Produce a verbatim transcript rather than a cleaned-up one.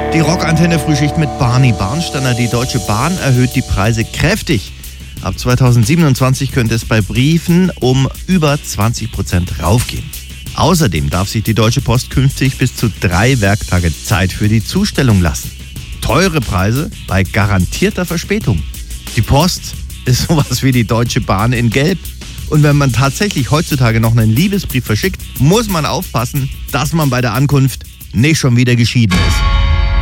Die Rockantenne Frühschicht mit Barney Barnsteiner. Die Deutsche Bahn erhöht die Preise kräftig. Ab zweitausendsiebenundzwanzig könnte es bei Briefen um über zwanzig Prozent raufgehen. Außerdem darf sich die Deutsche Post künftig bis zu drei Werktage Zeit für die Zustellung lassen. Teure Preise bei garantierter Verspätung. Die Post ist sowas wie die Deutsche Bahn in Gelb. Und wenn man tatsächlich heutzutage noch einen Liebesbrief verschickt, muss man aufpassen, dass man bei der Ankunft nicht schon wieder geschieden ist.